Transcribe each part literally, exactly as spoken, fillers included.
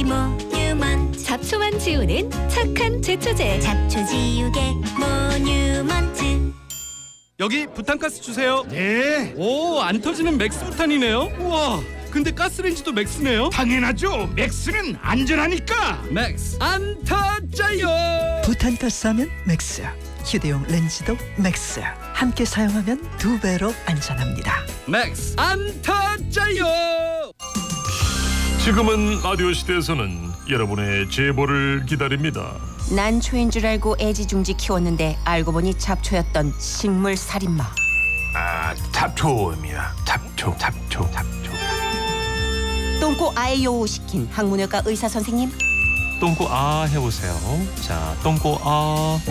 모뉴먼트. 잡초만 지우는 착한 제초제. 잡초 지우개 모뉴먼트. 여기 부탄가스 주세요. 네, 오, 안 터지는 맥스 부탄이네요. 우와, 근데 가스레인지도 맥스네요. 당연하죠. 맥스는 안전하니까. 맥스 안 터져요. 부탄가스 하면 맥스, 휴대용 렌즈도 맥스. 함께 사용하면 두 배로 안전합니다. 맥스 안 터져요. 지금은 라디오 시대에서는 여러분의 제보를 기다립니다. 난초인 줄 알고 애지중지 키웠는데 알고 보니 잡초였던 식물 살인마. 아, 잡초입니다. 잡초, 잡초, 잡초. 똥꼬 아에요 시킨 학문외과 의사 선생님. 똥꼬 아 해보세요. 자, 똥꼬 아.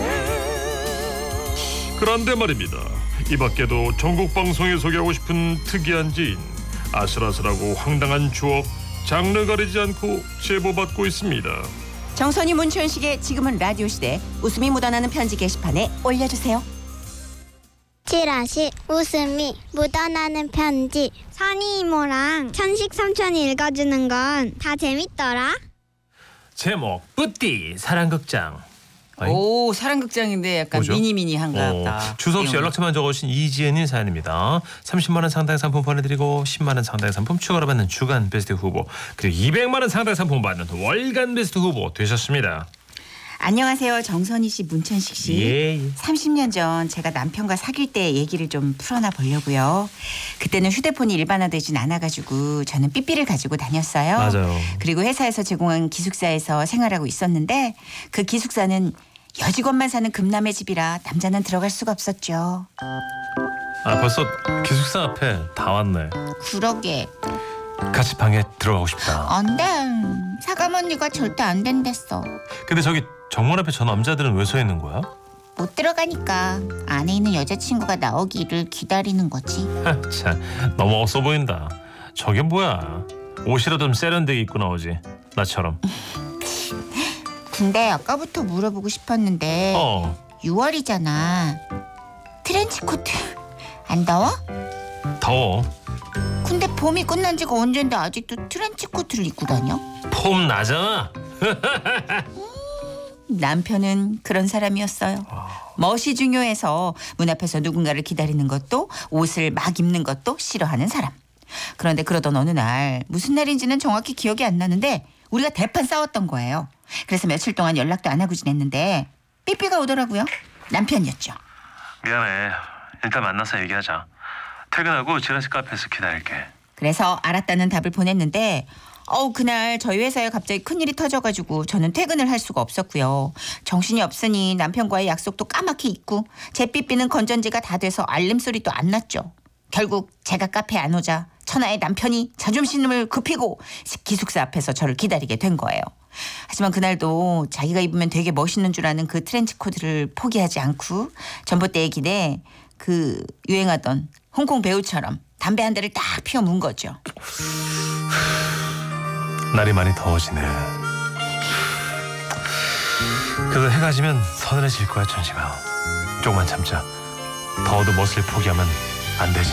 그런데 말입니다. 이 밖에도 전국 방송에 소개하고 싶은 특이한 지인, 아슬아슬하고 황당한 추억, 장르 가리지 않고 제보받고 있습니다. 정선이 문천식의 지금은 라디오 시대 웃음이 묻어나는 편지 게시판에 올려주세요. 칠아시 웃음이 묻어나는 편지. 선이 이모랑 천식 삼촌이 읽어주는 건 다 재밌더라. 제목 뿌띠 사랑극장. 아니, 오, 사랑극장인데 약간 뭐죠? 미니미니한 것 어, 같다. 주소 없이 내용이. 연락처만 적어주신 이지은님 사연입니다. 삼십만 원 상당의 상품 보내드리고 십만 원 상당의 상품 추가로 받는 주간 베스트 후보, 그리고 이백만 원 상당의 상품 받는 월간 베스트 후보 되셨습니다. 안녕하세요, 정선희 씨, 문천식 씨. 예. 삼십 년 전 제가 남편과 사귈 때 얘기를 좀 풀어놔 보려고요. 그때는 휴대폰이 일반화되진 않아가지고 저는 삐삐를 가지고 다녔어요. 맞아요. 그리고 회사에서 제공한 기숙사에서 생활하고 있었는데 그 기숙사는 여직원만 사는 금남의 집이라 남자는 들어갈 수가 없었죠. 아, 벌써 기숙사 앞에 다 왔네. 그러게. 같이 방에 들어가고 싶다. 안 돼. 사감 언니가 절대 안 된댔어. 근데 저기 정문 앞에 저 남자들은 왜 서 있는 거야? 못 들어가니까 안에 있는 여자친구가 나오기를 기다리는 거지. 하, 참, 너무 없어 보인다. 저게 뭐야? 옷이라도 좀 세련되게 입고 나오지. 나처럼. 근데 아까부터 물어보고 싶었는데 어. 유월이잖아. 트렌치코트 안 더워? 더워. 근데 봄이 끝난 지가 언젠데 아직도 트렌치코트를 입고 다녀? 폼 나잖아. 남편은 그런 사람이었어요. 멋이 중요해서 문 앞에서 누군가를 기다리는 것도 옷을 막 입는 것도 싫어하는 사람. 그런데 그러던 어느 날, 무슨 날인지는 정확히 기억이 안 나는데 우리가 대판 싸웠던 거예요. 그래서 며칠 동안 연락도 안 하고 지냈는데 삐삐가 오더라고요. 남편이었죠. 미안해. 일단 만나서 얘기하자. 퇴근하고 지라시 카페에서 기다릴게. 그래서 알았다는 답을 보냈는데 어우, 그날 저희 회사에 갑자기 큰일이 터져가지고 저는 퇴근을 할 수가 없었고요. 정신이 없으니 남편과의 약속도 까맣게 잊고 제 삐삐는 건전지가 다 돼서 알림 소리도 안 났죠. 결국 제가 카페에 안 오자 천하의 남편이 자존심을 굽히고 기숙사 앞에서 저를 기다리게 된 거예요. 하지만 그날도 자기가 입으면 되게 멋있는 줄 아는 그 트렌치 코트를 포기하지 않고 전봇대에 기대 그 유행하던 홍콩 배우처럼 담배 한 대를 딱 피워 문 거죠. 날이 많이 더워지네. 그래도 해가 지면 서늘해질 거야, 천식아. 조금만 참자. 더워도 멋을 포기하면 안 되지.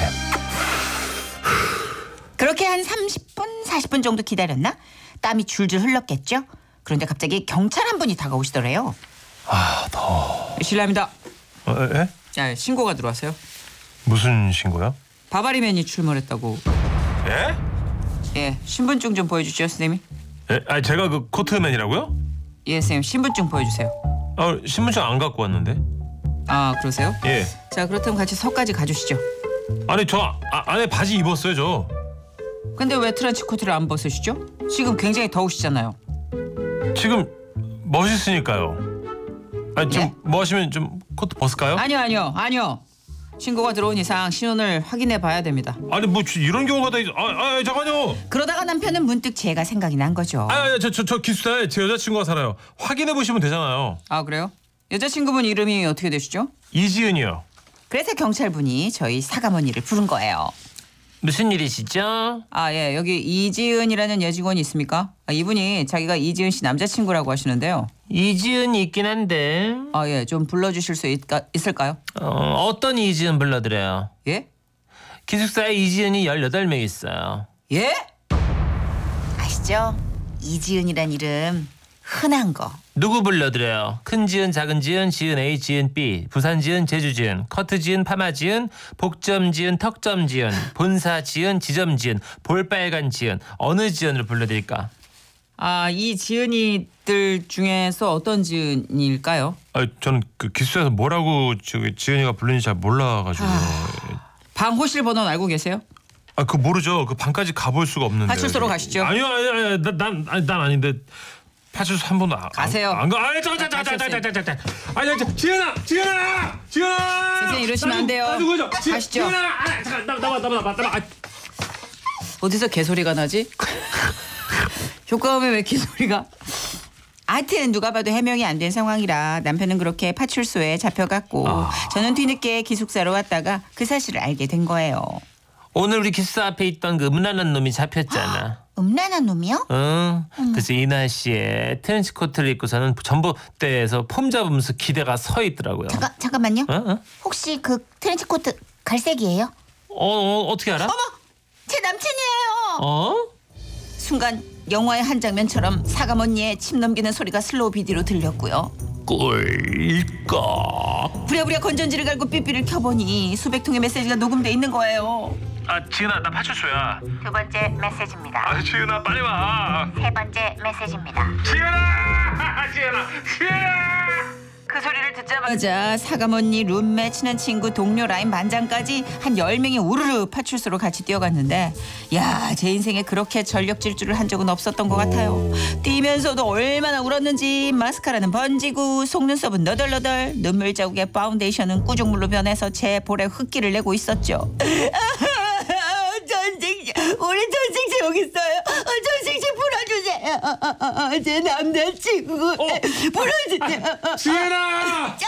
그렇게 한 삼십 분, 사십 분 정도 기다렸나? 땀이 줄줄 흘렀겠죠? 그런데 갑자기 경찰 한 분이 다가오시더래요. 아, 더워. 실례합니다. 어, 에? 야, 신고가 들어왔어요. 무슨 신고야? 바바리맨이 출몰했다고. 예? 예, 신분증 좀 보여주시죠, 선생님. 예? 아, 제가 그 코트맨이라고요? 예, 선생님, 신분증 보여주세요. 아, 신분증 안 갖고 왔는데. 아, 그러세요? 예. 자, 그렇다면 같이 서까지 가주시죠. 아니, 저 아, 안에 바지 입었어요, 저. 근데 왜 트렌치 코트를 안 벗으시죠? 지금 굉장히 더우시잖아요. 지금 멋있으니까요. 아니, 좀 예? 뭐 하시면 좀 코트 벗을까요? 아니요, 아니요, 아니요. 신고가 들어온 이상 신원을 확인해 봐야 됩니다. 아니, 뭐 이런 경우가 다 있... 아, 아, 잠깐만요. 그러다가 남편은 문득 제가 생각이 난 거죠. 아, 저, 저, 저 기숙사에 제 여자친구가 살아요. 확인해 보시면 되잖아요. 아, 그래요? 여자친구분 이름이 어떻게 되시죠? 이지은이요. 그래서 경찰분이 저희 사감언니를 부른 거예요. 무슨 일이시죠? 아, 예. 여기 이지은이라는 여직원이 있습니까? 아, 이분이 자기가 이지은 씨 남자친구라고 하시는데요. 이지은이 있긴 한데. 아, 예. 좀 불러주실 수 있까, 있을까요? 어, 어떤 이지은 불러드려요? 예? 기숙사에 이지은이 열여덟 명 있어요. 예? 아시죠? 이지은이란 이름 흔한 거. 누구 불러드려요? 큰 지은, 작은 지은, 지은 A, 지은 B, 부산 지은, 제주 지은, 커트 지은, 파마 지은, 복점 지은, 턱점 지은, 본사 지은, 지점 지은, 볼빨간 지은. 어느 지은을 불러드릴까? 아, 이 지은이들 중에서 어떤 지은일까요? 아, 저는 그 기수에서 뭐라고 저기 지은이가 부르는지 잘 몰라가지고. 방 호실 번호는 알고 계세요? 아, 그거 모르죠. 그 방까지 가볼 수가 없는데. 파출소로 가시죠. 아니요, 아니요, 아니요. 난, 난, 아니, 난 아닌데. 파출소 한 번도 안 가세요. 안 가. 아니, 잠깐, 잠깐, 잠깐, 잠깐, 잠깐, 잠깐. 아니, 저, 지은아, 지은아, 지은아. 선생님 이러시면 안 돼요. 아, 누구죠? 지, 가시죠. 지은아, 아, 잠깐, 나와, 나와, 나와, 나와, 나와. 어디서 개소리가 나지? 효과음에 왜 개소리가? 하여튼 누가 봐도 해명이 안 된 상황이라 남편은 그렇게 파출소에 잡혀갔고 아. 저는 뒤늦게 기숙사로 왔다가 그 사실을 알게 된 거예요. 오늘 우리 기숙사 앞에 있던 그 음란한 놈이 잡혔잖아. 음란한 놈이요? 응. 그래서 이 날씨에 트렌치코트를 입고서는 전봇대에서 폼 잡으면서 기대가 서 있더라고요. 잠깐 잠깐만요. 어? 어? 혹시 그 트렌치코트 갈색이에요? 어, 어 어떻게 알아? 어머, 제 남친이에요. 어? 순간 영화의 한 장면처럼 사과머니에 침 넘기는 소리가 슬로우 비디오로 들렸고요. 꿀꺽. 부랴부랴 건전지를 갈고 삐삐를 켜보니 수백 통의 메시지가 녹음돼 있는 거예요. 아, 지은아, 나 파출소야. 두 번째 메시지입니다. 아, 지은아, 빨리 와. 세 번째 메시지입니다. 지은아, 지은아, 지은아. 그 소리를 듣자마자 사과머니, 룸메, 친한 친구, 동료, 라인 반장까지 한 열 명이 우르르 파출소로 같이 뛰어갔는데 야, 제 인생에 그렇게 전력 질주를 한 적은 없었던 것 같아요. 뛰면서도 얼마나 울었는지 마스카라는 번지고 속눈썹은 너덜너덜 눈물 자국에 파운데이션은 꾸중물로 변해서 제 볼에 흙기를 내고 있었죠. 전생지, 우리 전생지 여기 있어요. 전생지 풀어주세요. 제 남자친구 풀어주세요. 지은아!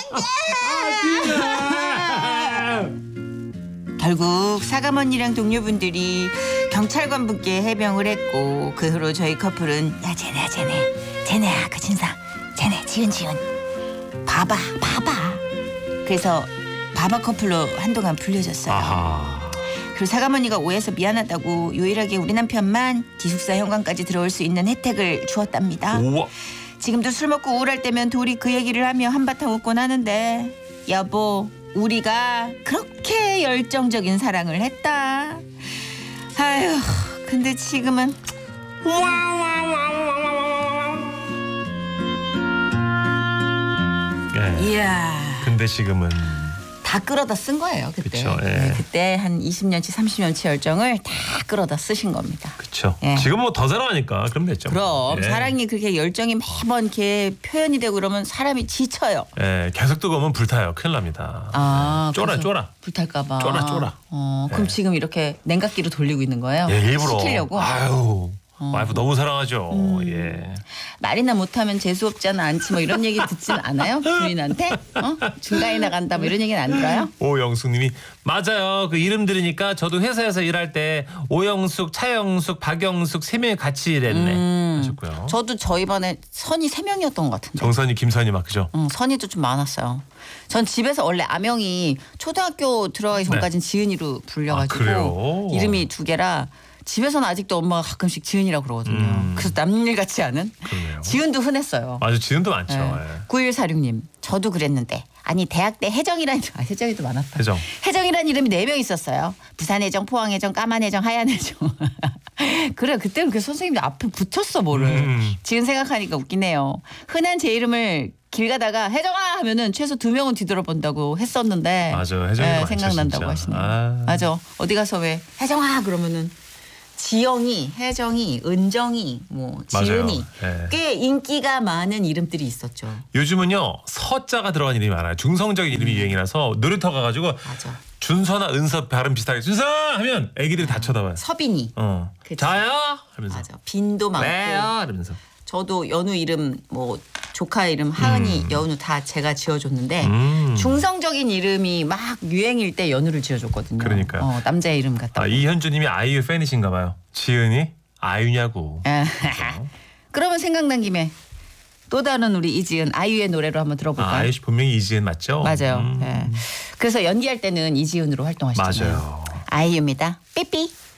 결국 사과머니랑 동료분들이 경찰관 분께 해명을 했고 그 후로 저희 커플은 야 쟤네 쟤네 쟤네야 그 진상 쟤네 지은 지은 봐봐 봐봐 그래서 바바 커플로 한동안 불려졌어요. 아하. 그리고 사과머니가 오해해서 미안하다고 유일하게 우리 남편만 기숙사 현관까지 들어올 수 있는 혜택을 주었답니다. 우와. 지금도 술 먹고 우울할 때면 둘이 그 얘기를 하며 한바탕 웃곤 하는데 여보 우리가 그렇게 열정적인 사랑을 했다. 아휴 근데 지금은 예. 이야 근데 지금은 다 끌어다 쓴 거예요 그때. 그쵸, 예. 네, 그때 한 이십 년치 삼십 년치 열정을 다 끌어다 쓰신 겁니다. 그렇죠. 예. 지금 뭐 더 사랑하니까 그럼 됐죠. 그럼 예. 사랑이 그렇게 열정이 매번 이렇게 표현이 되고 그러면 사람이 지쳐요. 예, 계속 뜨거우면 불타요. 큰일 납니다. 아, 쫄아, 그래서 쫄아. 불탈까봐. 쫄아, 쫄아. 어, 그럼 예. 지금 이렇게 냉각기로 돌리고 있는 거예요? 예, 일부러. 시키려고. 아유, 어. 와이프 너무 사랑하죠. 음. 예. 말이나 못하면 재수 없잖아 않지 뭐 이런 얘기 듣진 않아요? 부인한테? 어? 중간에 나간다 뭐 이런 얘기는 안 들어요? 오영숙님이 맞아요. 그 이름 들으니까 저도 회사에서 일할 때 오영숙, 차영숙, 박영숙 세 명이 같이 일했네. 음. 하셨고요. 저도 저희 반에 선이 세 명이었던 것 같은데. 정선이, 김선이 막 그죠? 응, 선이도 좀 많았어요. 전 집에서 원래 아명이 초등학교 들어가기 전까지는 지은이로 불려가지고 아, 그래요? 이름이 두 개라 집에서는 아직도 엄마가 가끔씩 지은이라고 그러거든요. 음. 그래서 남일 같지 않은? 그러네요. 지은도 흔했어요. 맞아, 지금도 많죠. 네. 예. 구일사육님 저도 그랬는데 아니 대학 때 혜정이라는 아, 혜정이도 많았다. 혜정. 혜정이라는 이름이 네 명 있었어요. 부산혜정, 포항혜정, 까만혜정, 하얀혜정. 그래 그때는 그 선생님들 앞에 붙였어 뭐를. 음. 지금 생각하니까 웃기네요. 흔한 제 이름을 길 가다가 혜정아 하면은 최소 두 명은 뒤돌아본다고 했었는데. 맞아, 혜정이도 네, 많죠, 생각난다고 진짜. 하시네요. 아. 맞아. 어디 가서 왜 혜정아 그러면은 지영이, 혜정이, 은정이, 뭐 지은이 맞아요. 예. 꽤 인기가 많은 이름들이 있었죠. 요즘은요 서자가 들어간 이름이 많아요. 중성적인 이름이 유행이라서 놀이터 가가지고 맞아. 준서나 은서 발음 비슷하게 준서 하면 애기들이 다 쳐다봐요. 서빈이. 어. 그치. 자요 하면서. 맞아. 빈도 많고. 왜요? 이러면서. 저도 연우 이름 뭐 조카 이름 하은이, 음. 연우 다 제가 지어줬는데 음. 중성적인 이름이 막 유행일 때 연우를 지어줬거든요. 그러니까요. 어, 남자 이름 같다. 아, 이현주님이 아이유 팬이신가 봐요. 지은이 아이유냐고. 그러면 생각난 김에 또 다른 우리 이지은 아이유의 노래로 한번 들어볼까요? 아, 아이유 씨 본명이 이지은 맞죠? 맞아요. 음. 네. 그래서 연기할 때는 이지은으로 활동하시잖아요. 맞아요. 아이유입니다. 삐삐.